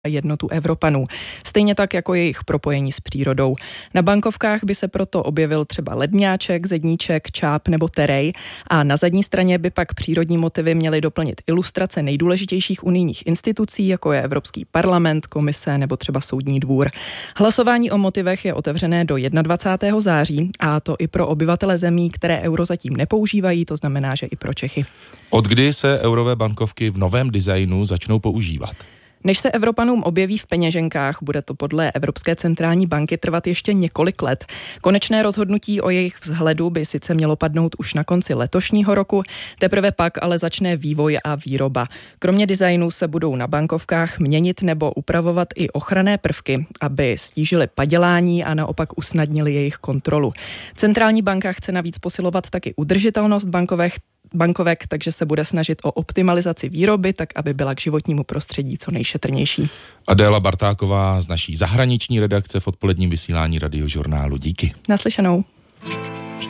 jednotu Evropanů, stejně tak jako jejich propojení s přírodou. Na bankovkách by se proto objevil třeba ledňáček, zedníček, čáp nebo terej a na zadní straně by pak přírodní motivy měly doplnit ilustrace nejdůležitějších unijních institucí, jako je Evropský parlament, komise nebo třeba Soudní dvůr. Hlasování o motivech je otevřené do 21. září a to i pro obyvatele zemí, které euro zatím nepoužívají, to znamená, že i pro Čechy. Od kdy se eurové bankovky v novém designu začnou používat? Než se Evropanům objeví v peněženkách, bude to podle Evropské centrální banky trvat ještě několik let. Konečné rozhodnutí o jejich vzhledu by sice mělo padnout už na konci letošního roku, teprve pak ale začne vývoj a výroba. Kromě designu se budou na bankovkách měnit nebo upravovat i ochranné prvky, aby stížily padělání a naopak usnadnili jejich kontrolu. Centrální banka chce navíc posilovat taky udržitelnost bankovek, takže se bude snažit o optimalizaci výroby, tak aby byla k životnímu prostředí co nejšetrnější. Adéla Bartáková z naší zahraniční redakce v odpoledním vysílání Radiožurnálu. Díky. Naslyšenou.